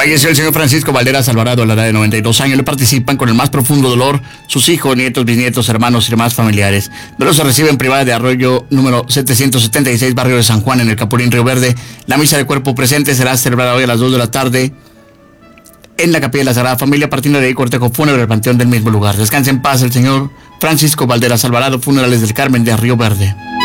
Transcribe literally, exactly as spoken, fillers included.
Falleció el señor Francisco Valderas Alvarado a la edad de noventa y dos años. Le participan con el más profundo dolor sus hijos, nietos, bisnietos, hermanos y demás familiares. Pero se recibe en privada de Arroyo número setecientos setenta y seis, barrio de San Juan, en el Capulín, Río Verde. La misa de cuerpo presente será celebrada hoy a las dos de la tarde en la Capilla de la Sagrada Familia. Partiendo de ahí, cortejo fúnebre al panteón del mismo lugar. Descanse en paz el señor Francisco Valderas Alvarado, Funerales del Carmen de Río Verde.